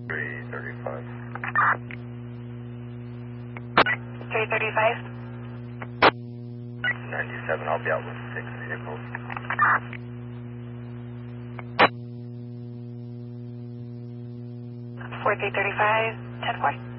335. 335. 97, I'll be out with 6 vehicles. Four 335, 10-4.